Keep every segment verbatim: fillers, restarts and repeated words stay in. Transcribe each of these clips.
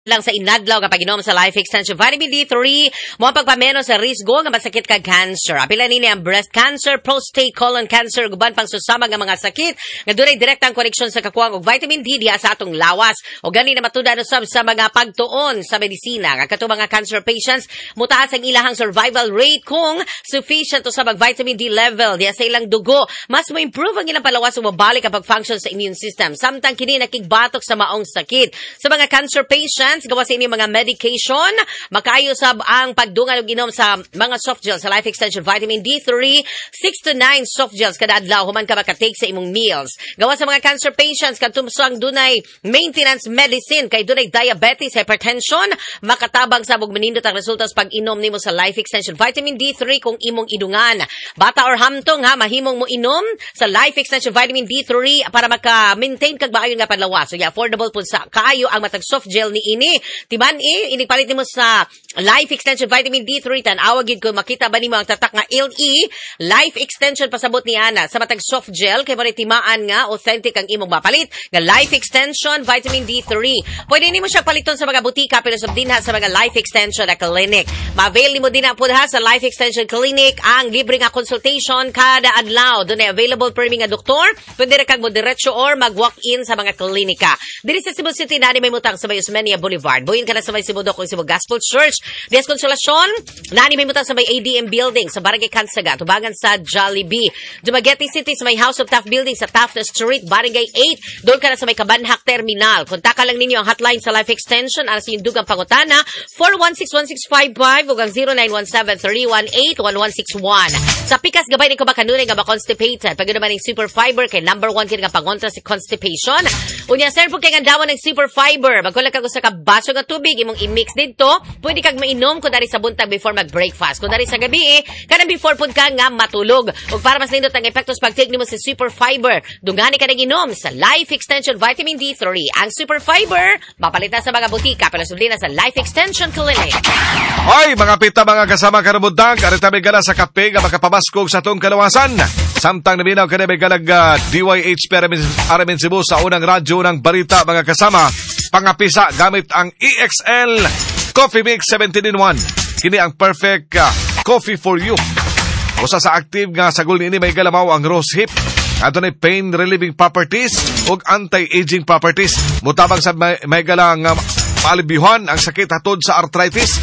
lang sa inadlaw kapag inom sa Life Extension Vitamin D three mo pagpameno sa risgo nga masakit kag cancer. Apila nini ang breast cancer, prostate, colon cancer, guban pang susama nga mga sakit nga dunay direktang koneksyon sa kakuwang og vitamin D diha sa atong lawas. O gani na matuda usab sa mga pagtuon sa medisina nga katong mga cancer patients mutaas ang ilahang survival rate kung sufficient usab ang vitamin D level diha sa ilang dugo. Mas mo improve ang ilang palawas ug mabalik ang pag-function sa immune system. Samtang kini nakigbatok sa maong sakit. Sa mga cancer patients gawa sa inyong mga medication, makaayo sab ang pagdungan og inom sa mga soft gels sa Life Extension Vitamin D three, six to nine soft gels kada adlaw human ka makatake sa imong meals. Gawa sa mga cancer patients katumsang dunay maintenance medicine kay dunay diabetes, hypertension, makatabang sa bug manindot ang resulta sa pag-inom nimo sa Life Extension Vitamin D three kung imong idungan. Bata or hamtong ha, mahimong mo inom sa Life Extension Vitamin D three para maka-maintain kag maayo nga panlawas. So yeah, affordable pud sa kaayo ang matag soft gel ni ini. Tiban eh, inigpalit nimo sa Life Extension Vitamin D three, tan-awag gid ko makita ba nimo ang tatak nga L E, Life Extension pasabot ni ana sa matag soft gel kay mari timaan nga authentic ang imong mapalit nga Life Extension Vitamin D three. Pwede nimo siya paliton sa mga butika pero sab dinha sa mga Life Extension na clinic. Ma-avail nimo din pud ha sa Life Extension Clinic ang libre nga consultation kada adlaw. Dunay available per mga doktor. Pwede ra kag mo diretso or mag-walk-in sa mga klinika. Diri sa Cebu City nani may mutang sa Osmeña Boulevard. Buyin ka na sa may Cebu Dok, Cebu Gospel Church. Dias Konsolasyon, nani may mutang sa may A D M Building, sa Barangay Kansaga, tubangan sa Jollibee. Dumaguete City, sa may House of Taft Building, sa Taft Street, Barangay eight. Doon ka na sa may Kabanhak Terminal. Kontakan lang ninyo ang hotline sa Life Extension, alas yung dugang pangutana, four one six one six five five, o ang zero nine one seven three one eight one one six one. Sa pikas, gabay ni ko ba kanunay nga ba constipated? Pag naman yung super fiber, kay number one kaya nga pangontra si constipation. Unya, sir, po kaya nga dawan ng super fiber. Magkulang ka sa baso nga tubig imong i-mix dito, pwede kag mainom kun dari sa buntag before mag-breakfast. Kun dari sa gabi eh, kanang before pud ka nga matulog. Ug para mas nindot ang epekto sa pag-take nimo sa super fiber, dungani ka nang inom sa Life Extension Vitamin D three. Ang super fiber mapalita sa mga butika pero sublina sa Life Extension Clinic. Hoy, mga pita mga kasama karumudag, arita may gala sa kape nga makapamaskog sa tong kalawasan. Samtang naminaw ka na may galag uh, D Y H P Aramin Cebu sa unang radyo ng balita mga kasama. Pangapisa gamit ang E X L Coffee Mix seventeen in one. Kini ang perfect uh, coffee for you. Usa sa active nga sagol niini may galamaw ang rose hip. Ato na pain relieving properties ug anti-aging properties. Mutabang sa may, may galang uh, maalibyuhan ang sakit hatod sa arthritis.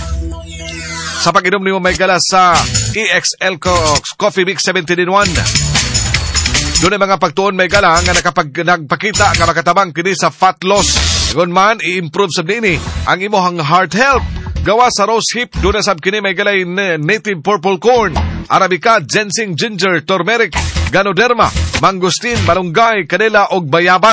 Sa pag-inom nimo may gala sa E X L Co- Coffee Mix seventeen in one. Doon ay mga pagtuon may gala nga nakapag nagpakita nga makatabang kini sa fat loss. Kung man, i-improve sa nini ang imohang heart health. Gawa sa rose hip, doon na sab kini may galay native purple corn, arabica, ginseng, ginger, turmeric, ganoderma, mangustin, malunggay, kanela og bayabas.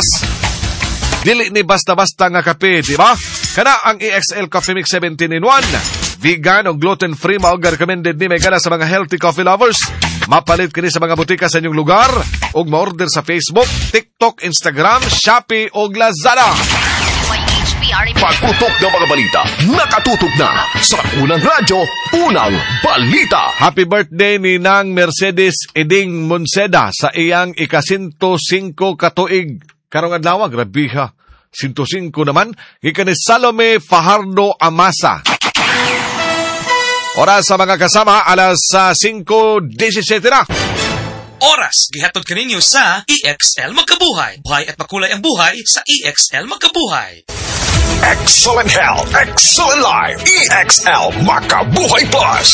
Dili ni basta-basta nga kape, di ba? Kana ang E X L Coffee Mix seventeen in one. Vegan o gluten-free maog recommended ni may gala sa mga healthy coffee lovers. Mapalit kini sa mga butika sa inyong lugar ug ma-order sa Facebook, TikTok, Instagram, Shopee ug Lazada. Pagputok ng mga balita, nakatutok na sa unang radyo, unang balita. Happy birthday ni Nang Mercedes Eding Monseda sa iyang ika-one oh five katuig. Karong adlaw, grabe ha. one oh five naman, gikan ni Salome Fajardo Amasa. Oras sa mga kasama, alas five seventeen na. Oras, gihatod kaninyo sa E X L Magkabuhay. Buhay at makulay ang buhay sa E X L Magkabuhay. Excellent health, excellent life. E X L Makabuhay Plus.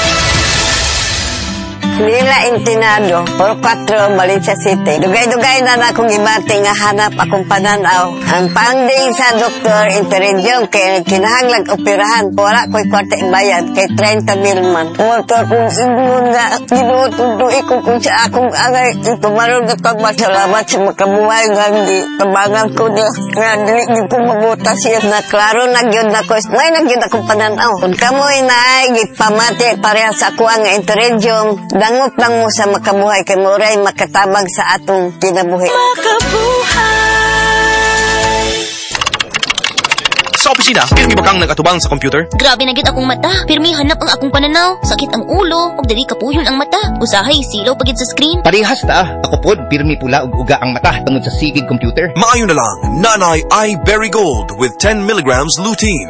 Nila Intinado, Puro Cuatro, Valencia City. Dugay-dugay na na akong ibati nga hanap akong pananaw. Ang panding sa doktor, interedium, kay kinahanglag operahan. Wala ko'y kwarte bayad, kay thirty mil man. Motor kong ingon nga, ginutuduy ko kung sa akong angay. Ito marunod kong masalamat sa makabuhay nga hindi. Kabangan ko niya, nga hindi ko mabuta siya. Na klaro nagyod na ko, may nagyod akong pananaw. Kung kamoy na ay, gipamati pareha sa ako ang interedium, dangot lang mo sa makabuhay kay Moray makatabang sa atong kinabuhi. Sa sa opisina, pirmi ba kang nagatubang sa computer? Grabe na gid akong mata. Pirmi hanap ang akong pananaw. Sakit ang ulo, ug dili kapuyon ang mata. Usahay silaw pagid sa screen. Parehas ta. Ako pod pirmi pula ug uga ang mata tungod sa sigig computer. Maayo na lang, Nanay Eye Berry Gold with ten milligrams lutein.